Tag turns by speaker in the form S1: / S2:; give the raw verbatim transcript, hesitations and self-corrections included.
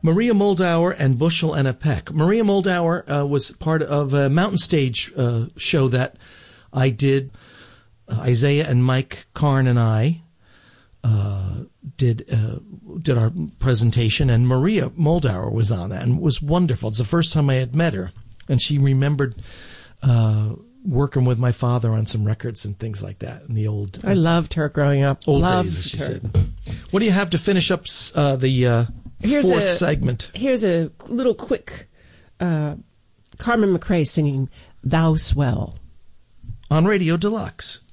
S1: Maria Moldauer and Bushel and a Peck. Maria Moldauer uh, was part of a Mountain Stage uh, show that I did. Uh, Isaiah and Mike Karn and I uh, did uh, did our presentation, and Maria Moldauer was on that, and it was wonderful. It's the first time I had met her, and she remembered uh, working with my father on some records and things like that in the old.
S2: I loved her growing up.
S1: Old
S2: loved
S1: days, as she
S2: her.
S1: said. What do you have to finish up uh, the uh,
S2: here's
S1: fourth
S2: a,
S1: segment?
S2: Here's a little quick uh, Carmen McRae singing "Thou Swell"
S1: on Radio Deluxe.